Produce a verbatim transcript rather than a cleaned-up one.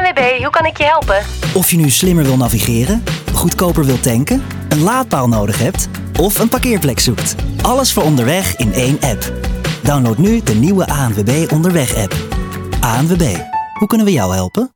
A N W B, hoe kan ik je helpen? Of je nu slimmer wil navigeren, goedkoper wilt tanken, een laadpaal nodig hebt of een parkeerplek zoekt. Alles voor onderweg in één app. Download nu de nieuwe A N W B Onderweg-app. A N W B, hoe kunnen we jou helpen?